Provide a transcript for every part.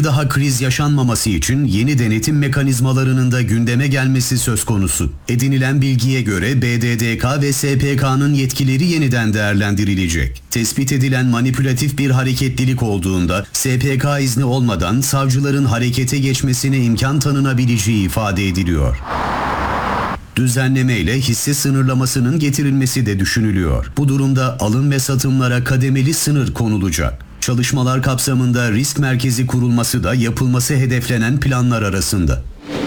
bir daha kriz yaşanmaması için yeni denetim mekanizmalarının da gündeme gelmesi söz konusu. Edinilen bilgiye göre BDDK ve SPK'nın yetkileri yeniden değerlendirilecek. Tespit edilen manipülatif bir hareketlilik olduğunda SPK izni olmadan savcıların harekete geçmesine imkan tanınabileceği ifade ediliyor. Düzenlemeyle hisse sınırlamasının getirilmesi de düşünülüyor. Bu durumda alım ve satımlara kademeli sınır konulacak. Çalışmalar kapsamında risk merkezi kurulması da yapılması hedeflenen planlar arasında.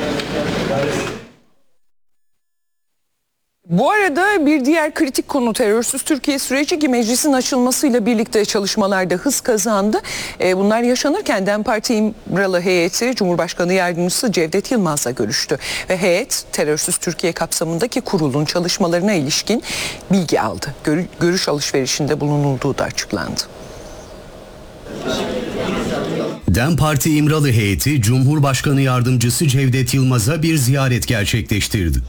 Bu arada bir diğer kritik konu terörsüz Türkiye süreci ki meclisin açılmasıyla birlikte çalışmalarda hız kazandı. Bunlar yaşanırken DEM Parti İmralı heyeti Cumhurbaşkanı Yardımcısı Cevdet Yılmaz'la görüştü. Ve heyet terörsüz Türkiye kapsamındaki kurulun çalışmalarına ilişkin bilgi aldı. Görüş alışverişinde bulunulduğu da açıklandı. DEM Parti İmralı heyeti Cumhurbaşkanı Yardımcısı Cevdet Yılmaz'a bir ziyaret gerçekleştirdi.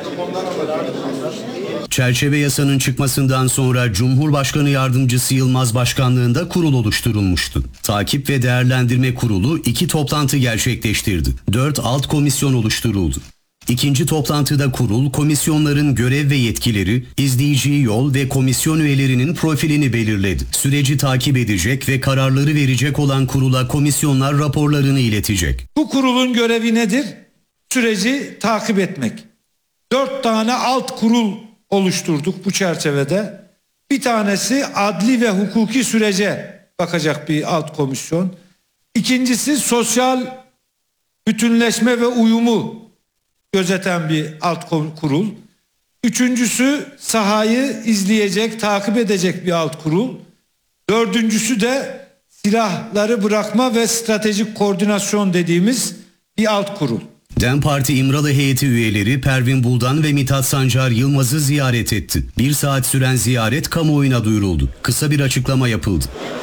Çerçeve yasanın çıkmasından sonra Cumhurbaşkanı Yardımcısı Yılmaz başkanlığında kurul oluşturulmuştu. Takip ve Değerlendirme Kurulu 2 toplantı gerçekleştirdi. 4 alt komisyon oluşturuldu. İkinci toplantıda kurul, komisyonların görev ve yetkileri, izleyeceği yol ve komisyon üyelerinin profilini belirledi. Süreci takip edecek ve kararları verecek olan kurula komisyonlar raporlarını iletecek. Bu kurulun görevi nedir? Süreci takip etmek. 4 tane alt kurul oluşturduk bu çerçevede. Bir tanesi adli ve hukuki sürece bakacak bir alt komisyon. İkincisi sosyal bütünleşme ve uyumu gözeten bir alt kurul. Üçüncüsü sahayı izleyecek, takip edecek bir alt kurul. Dördüncüsü de silahları bırakma ve stratejik koordinasyon dediğimiz bir alt kurul. DEM Parti İmralı heyeti üyeleri Pervin Buldan ve Mithat Sancar Yılmaz'ı ziyaret etti. 1 saat süren ziyaret kamuoyuna duyuruldu. Kısa bir açıklama yapıldı.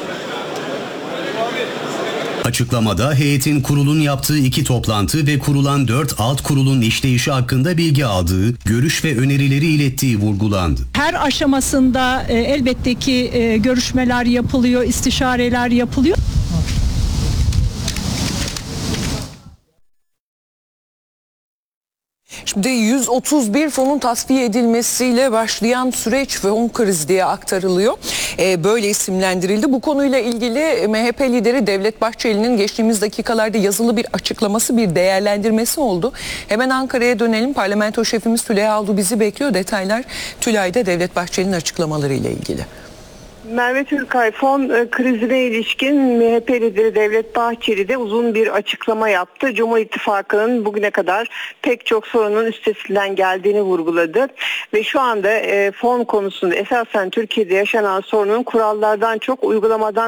Açıklamada heyetin kurulun yaptığı 2 toplantı ve kurulan 4 alt kurulun işleyişi hakkında bilgi aldığı, görüş ve önerileri ilettiği vurgulandı. Her aşamasında elbette ki görüşmeler yapılıyor, istişareler yapılıyor. Şimdi 131 fonun tasfiye edilmesiyle başlayan süreç fon krizi diye aktarılıyor. Böyle isimlendirildi. Bu konuyla ilgili MHP lideri Devlet Bahçeli'nin geçtiğimiz dakikalarda yazılı bir açıklaması, bir değerlendirmesi oldu. Hemen Ankara'ya dönelim. Parlamento şefimiz Tülay Aldu bizi bekliyor. Detaylar Tülay'da Devlet Bahçeli'nin açıklamalarıyla ilgili. Merve Türkay, fon krizine ilişkin MHP lideri Devlet Bahçeli de uzun bir açıklama yaptı. Cumhur İttifakı'nın bugüne kadar pek çok sorunun üstesinden geldiğini vurguladı. Ve şu anda fon konusunda esasen Türkiye'de yaşanan sorunun kurallardan çok uygulamadan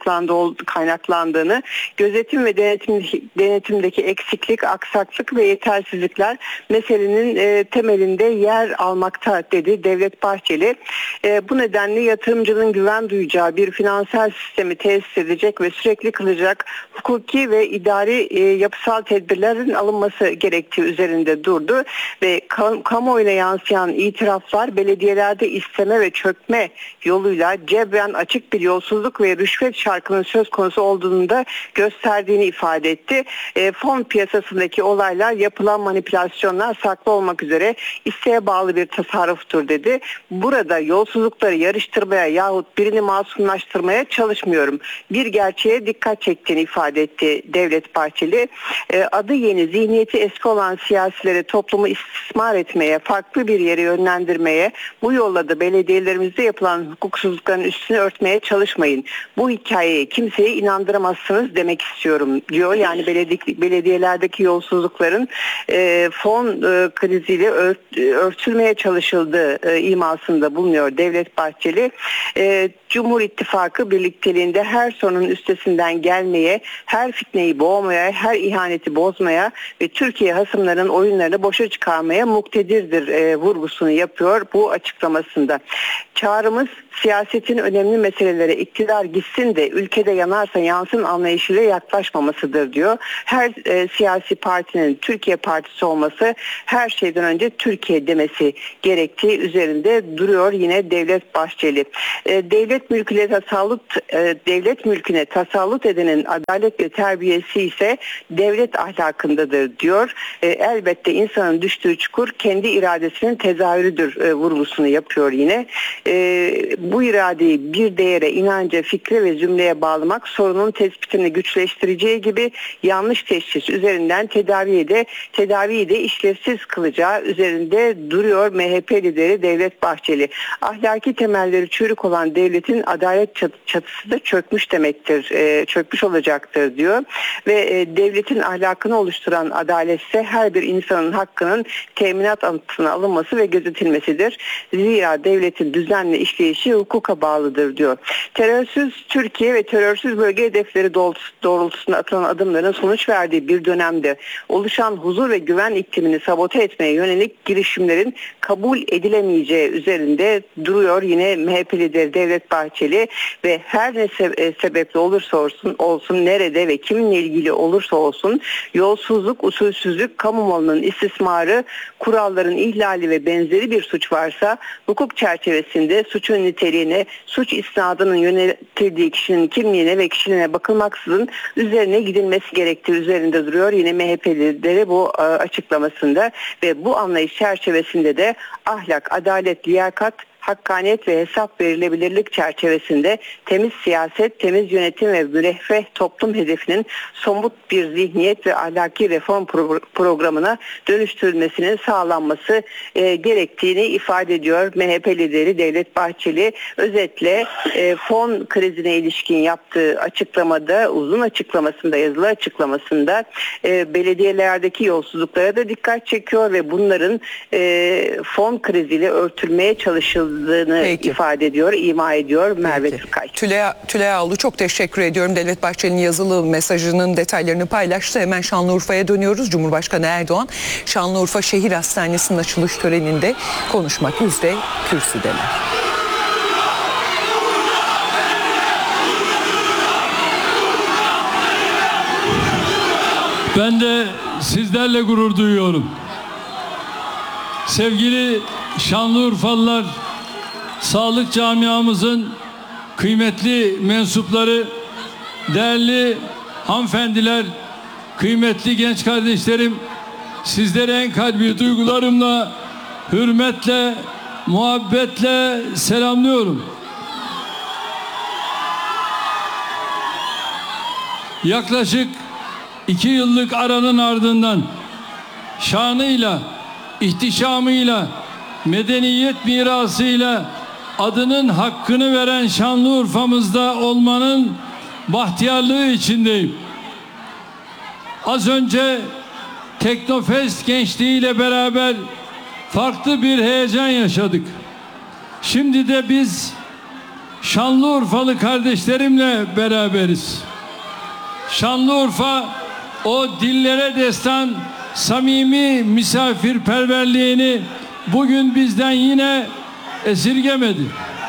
kaynaklandığını, gözetim ve denetimdeki eksiklik, aksaklık ve yetersizlikler meselenin temelinde yer almakta dedi Devlet Bahçeli. Bu nedenle yatırımcının güven duyacağı bir finansal sistemi tesis edecek ve sürekli kılacak hukuki ve idari yapısal tedbirlerin alınması gerektiği üzerinde durdu ve kamuoyuna yansıyan itiraflar belediyelerde isteme ve çökme yoluyla cebren açık bir yolsuzluk ve rüşvet şarkının söz konusu olduğunu da gösterdiğini ifade etti. Fon piyasasındaki olaylar, yapılan manipülasyonlar saklı olmak üzere isteğe bağlı bir tasarruftur dedi. Burada yolsuzlukları yarıştırmaya yahut birini masumlaştırmaya çalışmıyorum. Bir gerçeğe dikkat çektiğini ifade etti Devlet Bahçeli. Adı yeni, zihniyeti eski olan siyasilere toplumu istismar etmeye, farklı bir yere yönlendirmeye, bu yolla da belediyelerimizde yapılan hukuksuzlukların üstünü örtmeye çalışmayın. Bu hikayeye kimseyi inandıramazsınız demek istiyorum diyor. Yani belediyelerdeki yolsuzlukların fon kriziyle örtülmeye çalışıldığı imasında bulunuyor Devlet Bahçeli. Cumhur İttifakı birlikteliğinde her sorunun üstesinden gelmeye, her fitneyi boğmaya, her ihaneti bozmaya ve Türkiye hasımlarının oyunlarını boşa çıkarmaya muktedirdir vurgusunu yapıyor bu açıklamasında. Çağrımız siyasetin önemli meselelere iktidar gitsin de ülkede yanarsa yansın anlayışıyla yaklaşmamasıdır diyor. Her siyasi partinin Türkiye Partisi olması, her şeyden önce Türkiye demesi gerektiği üzerinde duruyor yine Devlet Bahçeli. devlet mülküne tasallut edenin adalet ve terbiyesi ise devlet ahlakındadır diyor. Elbette insanın düştüğü çukur kendi iradesinin tezahürüdür vurgusunu yapıyor yine. Bu iradeyi bir değere, inanca, fikre ve zümreye bağlamak sorunun tespitini güçleştireceği gibi yanlış teşhis üzerinden tedaviyi de işlevsiz kılacağı üzerinde duruyor MHP lideri Devlet Bahçeli. Ahlaki temelleri çürük olan devletin adalet çatısı da çökmüş demektir, çökmüş olacaktır diyor. Ve devletin ahlakını oluşturan adalet ise her bir insanın hakkının teminat altına alınması ve gözetilmesidir. Zira devletin düzenli işleyişi hukuka bağlıdır diyor. Terörsüz Türkiye ve terörsüz bölge hedefleri doğrultusunda atılan adımların sonuç verdiği bir dönemde oluşan huzur ve güven iklimini sabote etmeye yönelik girişimlerin kabul edilemeyeceği üzerinde duruyor yine MHP lideri Devlet Bahçeli ve her ne sebeple olursa olsun nerede ve kiminle ilgili olursa olsun yolsuzluk, usulsüzlük, kamu malının istismarı, kuralların ihlali ve benzeri bir suç varsa hukuk çerçevesinde suçun niteliğine, suç isnadının yönetildiği kişinin kimliğine ve kişiliğine bakılmaksızın üzerine gidilmesi gerektiği üzerinde duruyor. Yine MHP lideri bu açıklamasında ve bu anlayış çerçevesinde de ahlak, adalet, liyakat, hakkaniyet ve hesap verilebilirlik çerçevesinde temiz siyaset, temiz yönetim ve müreffeh toplum hedefinin somut bir zihniyet ve ahlaki reform programına dönüştürülmesinin sağlanması gerektiğini ifade ediyor MHP lideri Devlet Bahçeli. Özetle fon krizine ilişkin yaptığı açıklamada, uzun açıklamasında, yazılı açıklamasında belediyelerdeki yolsuzluklara da dikkat çekiyor ve bunların fon kriziyle örtülmeye çalışıldığını ifade ediyor, ima ediyor Merve Türkay. Tülay Avlu, çok teşekkür ediyorum. Devlet Bahçeli'nin yazılı mesajının detaylarını paylaştı. Hemen Şanlıurfa'ya dönüyoruz. Cumhurbaşkanı Erdoğan, Şanlıurfa Şehir Hastanesi'nin açılış töreninde konuşmak üzere kürsüdeler. Ben de sizlerle gurur duyuyorum. Sevgili Şanlıurfalılar, sağlık camiamızın kıymetli mensupları, değerli hanımefendiler, kıymetli genç kardeşlerim, sizlere en kalbi duygularımla, hürmetle, muhabbetle selamlıyorum. Yaklaşık 2 yıllık aranın ardından şanıyla, ihtişamıyla, medeniyet mirasıyla adının hakkını veren Şanlıurfa'mızda olmanın bahtiyarlığı içindeyim. Az önce Teknofest gençliğiyle beraber farklı bir heyecan yaşadık. Şimdi de biz Şanlıurfalı kardeşlerimle beraberiz. Şanlıurfa o dillere destan samimi misafirperverliğini bugün bizden yine esirgemedi.